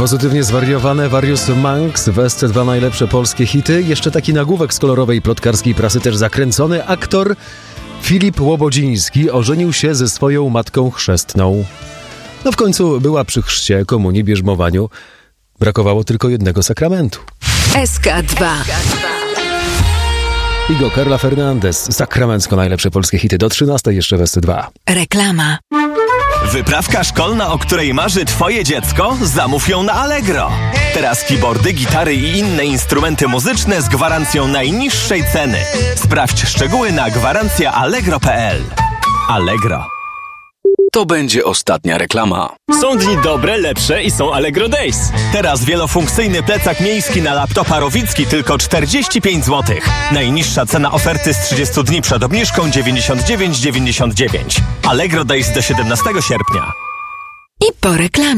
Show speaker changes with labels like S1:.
S1: Pozytywnie zwariowane Warius Manx w SC2 najlepsze polskie hity. Jeszcze taki nagłówek z kolorowej plotkarskiej prasy, też zakręcony. Aktor Filip Łobodziński ożenił się ze swoją matką chrzestną. No w końcu była przy chrzcie, komunii, bierzmowaniu. Brakowało tylko jednego sakramentu.
S2: SK2.
S1: Igo, Carla Fernandez, sakramencko najlepsze polskie hity do 13 jeszcze w SC2.
S2: Reklama.
S3: Wyprawka szkolna, o której marzy twoje dziecko? Zamów ją na Allegro. Teraz keyboardy, gitary i inne instrumenty muzyczne z gwarancją najniższej ceny. Sprawdź szczegóły na gwarancjaallegro.pl. Allegro.
S4: To będzie ostatnia reklama.
S5: Są dni dobre, lepsze i są Allegro Days.
S3: Teraz wielofunkcyjny plecak miejski na laptopa Rowicki tylko 45 zł. Najniższa cena oferty z 30 dni przed obniżką 99,99. Allegro Days do 17 sierpnia.
S2: I po reklamie.